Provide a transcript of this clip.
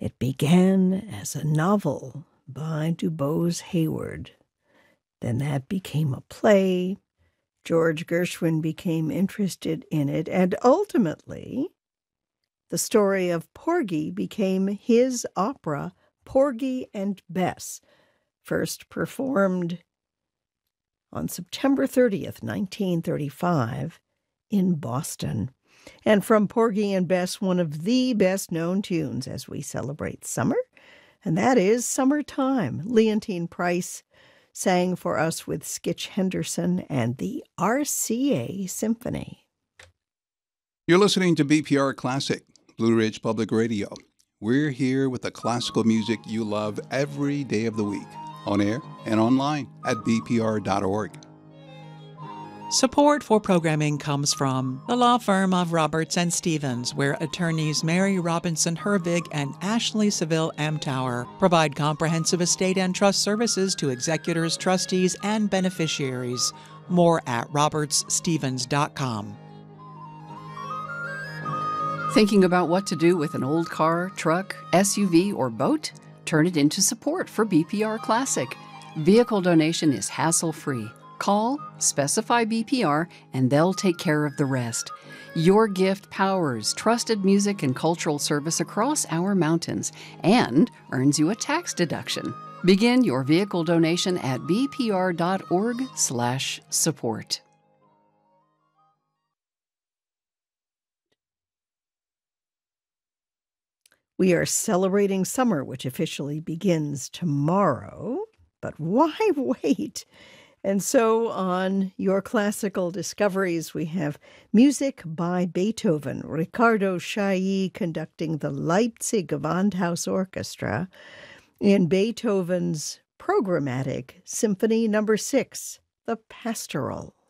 It began as a novel by DuBose Hayward. Then that became a play. George Gershwin became interested in it, and ultimately, the story of Porgy became his opera, Porgy and Bess, first performed on September 30th, 1935, in Boston. And from Porgy and Bess, one of the best-known tunes as we celebrate summer, and that is Summertime. Leontine Price sang for us with Skitch Henderson and the RCA Symphony. You're listening to BPR Classic, Blue Ridge Public Radio. We're here with the classical music you love every day of the week, on air and online at bpr.org. Support for programming comes from the law firm of Roberts and Stevens, where attorneys Mary Robinson Hervig and Ashley Seville Amtower provide comprehensive estate and trust services to executors, trustees, and beneficiaries. More at robertsstevens.com. Thinking about what to do with an old car, truck, SUV, or boat? Turn it into support for BPR Classic. Vehicle donation is hassle-free. Call, specify BPR, and they'll take care of the rest. Your gift powers trusted music and cultural service across our mountains and earns you a tax deduction. Begin your vehicle donation at bpr.org/support. We are celebrating summer, which officially begins tomorrow. But why wait? And so on Your Classical Discoveries, we have music by Beethoven, Riccardo Chailly conducting the Leipzig Gewandhaus Orchestra in Beethoven's programmatic Symphony No. 6, the Pastoral.